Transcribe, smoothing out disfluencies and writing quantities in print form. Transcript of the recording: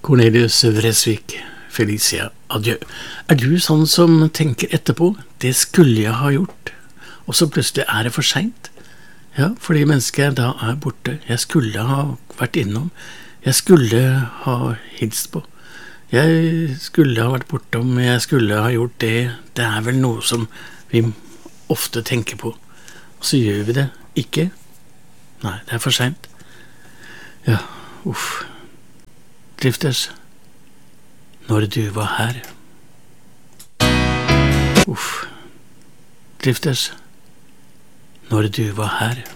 Cornelius Vreeswijk, Felicia, adjø. Du sånn som tenker etterpå, det skulle jeg ha gjort, og så plutselig det for sent? Ja, fordi mennesket da borte. Jeg skulle ha vært innom, jeg skulle ha hilst på, jeg skulle ha vært bortom, jeg skulle ha gjort det. Det vel noe som vi ofte tenker på, og så gjør vi det ikke. Nei, det for sent. Ja, uff. Drifters, når du var her. Uff. Drifters, når du var her.